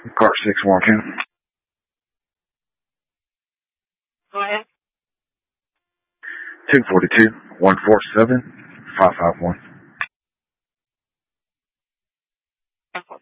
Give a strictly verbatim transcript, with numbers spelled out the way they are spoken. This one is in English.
Car six Warren. Go ahead. two forty-two, one four seven, five five one.